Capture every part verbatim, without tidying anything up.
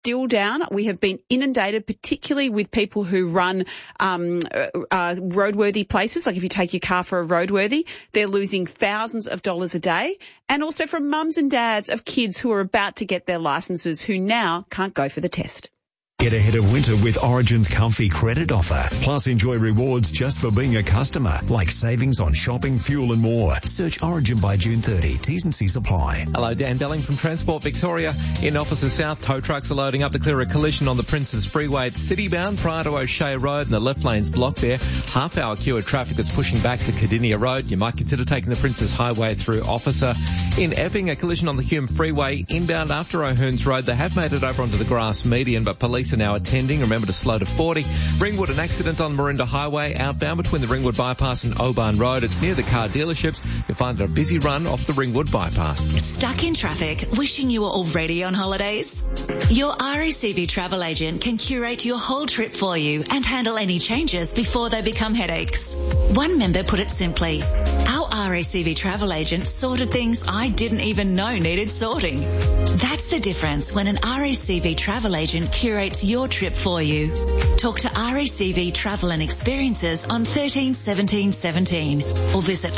still down. We have been inundated, particularly with people who run um, uh, roadworthy places. Like if you take your car for a roadworthy, they're losing thousands of dollars a day. And also from mums and dads of kids who are about to get their licenses who now can't go for the test. Get ahead of winter with Origin's comfy credit offer. Plus enjoy rewards just for being a customer, like savings on shopping, fuel and more. Search Origin by June thirtieth. T's and C's apply. Hello, Dan Belling from Transport Victoria. In Officer South, tow trucks are loading up to clear a collision on the Princes Freeway. It's city-bound prior to O'Shea Road and the left lane's blocked there. Half-hour queue of traffic is pushing back to Cardinia Road. You might consider taking the Princes Highway through Officer. In Epping, a collision on the Hume Freeway inbound after O'Hearns Road. They have made it over onto the grass median, but police are now attending. Remember to slow to forty. Ringwood, an accident on Marinda Highway outbound between the Ringwood Bypass and Oban Road. It's near the car dealerships. You'll find it a busy run off the Ringwood Bypass. Stuck in traffic, wishing you were already on holidays? Your R A C V travel agent can curate your whole trip for you and handle any changes before they become headaches. One member put it simply, our R A C V travel agent sorted things I didn't even know needed sorting. That's the difference when an R A C V travel agent curates your trip for you. Talk to R A C V Travel and Experiences on thirteen seventeen seventeen or visit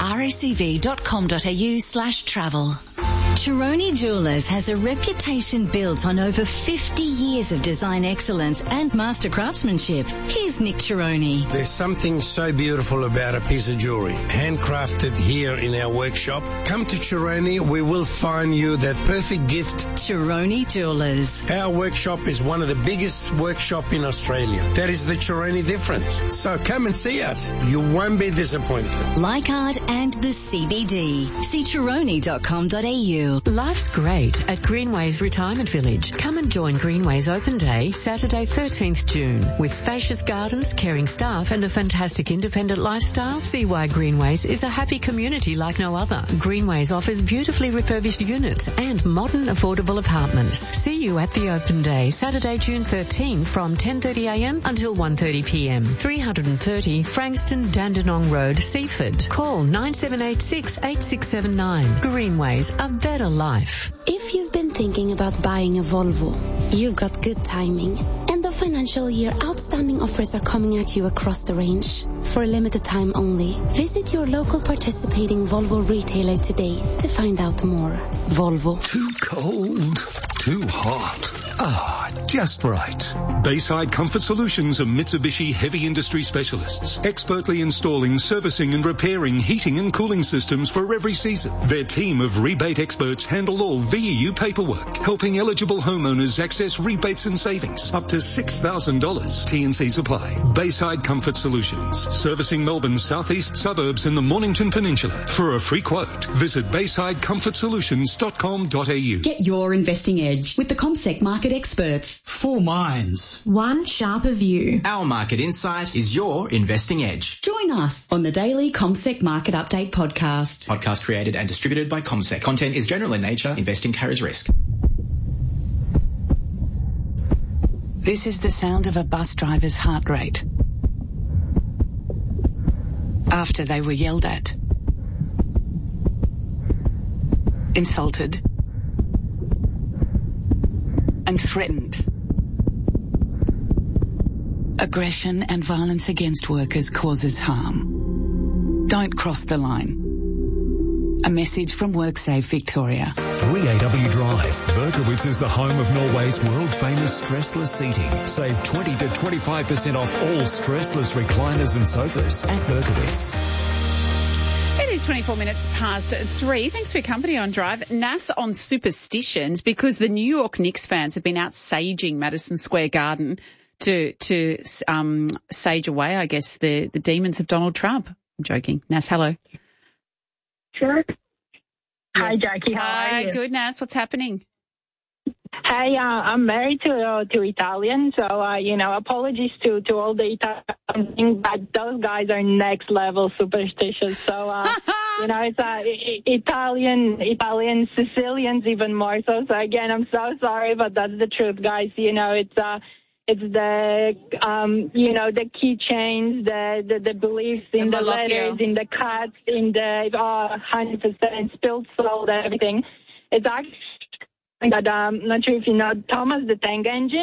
racv.com.au slash travel. Chironi Jewellers has a reputation built on over fifty years of design excellence and master craftsmanship. Here's Nick Chironi. There's something so beautiful about a piece of jewellery, handcrafted here in our workshop. Come to Chironi, we will find you that perfect gift. Chironi Jewellers. Our workshop is one of the biggest workshops in Australia. That is the Chironi difference. So come and see us. You won't be disappointed. Leichhardt and the C B D. See chironi dot com dot a u. Life's great at Greenways Retirement Village. Come and join Greenways Open Day, Saturday thirteenth June. With spacious gardens, caring staff and a fantastic independent lifestyle, see why Greenways is a happy community like no other. Greenways offers beautifully refurbished units and modern affordable apartments. See you at the Open Day, Saturday June thirteenth from ten thirty a m until one thirty p m. three thirty Frankston Dandenong Road, Seaford. Call nine seven eight six, eight six seven nine. Greenways, a better life. If you've been thinking about buying a Volvo, you've got good timing. End of financial year outstanding offers are coming at you across the range. For a limited time only, visit your local participating Volvo retailer today to find out more. Volvo. Too cold. Too hot. Ah, just right. Bayside Comfort Solutions are Mitsubishi heavy industry specialists, expertly installing, servicing and repairing heating and cooling systems for every season. Their team of rebate experts handle all V E U paperwork, helping eligible homeowners access rebates and savings up to six thousand dollars. T and C's apply. Bayside Comfort Solutions, servicing Melbourne's southeast suburbs and the Mornington Peninsula. For a free quote, visit bayside comfort solutions dot com dot a u. Get your investing edge with the CommSec market experts. Four minds. One sharper view. Our market insight is your investing edge. Join us on the daily CommSec Market Update podcast. Podcast created and distributed by CommSec. Content is general in nature. Investing carries risk. This is the sound of a bus driver's heart rate after they were yelled at, insulted, and threatened. Aggression and violence against workers causes harm. Don't cross the line. A message from WorkSafe Victoria. three A W Drive. Berkowitz is the home of Norway's world-famous stressless seating. Save twenty to twenty-five percent off all stressless recliners and sofas at Berkowitz. It is twenty-four minutes past three. Thanks for your company on Drive. N A S on superstitions because the New York Knicks fans have been out saging Madison Square Garden to to um, sage away, I guess, the, the demons of Donald Trump. I'm joking. N A S, hello. Sure. Yes. Hi, Jackie. How Hi, are you? good, N A S. What's happening? Hey, uh, I'm married to uh, to Italian, so uh, you know, apologies to, to all the Italians, but those guys are next level superstitious. So uh, you know, it's uh, I- Italian, Italian, Sicilians even more so. So again, I'm so sorry, but that's the truth, guys. You know, it's uh, it's the um, you know, the keychains, the, the the beliefs in the, the letters, in the cuts, in the uh, hundred percent spilled salt, everything. It's actually But I'm not sure if you know Thomas the Tank Engine.